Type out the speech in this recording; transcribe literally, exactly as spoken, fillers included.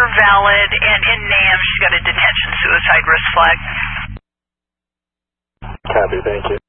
valid, and in NAM she's got a detention suicide risk flag. Copy, thank you.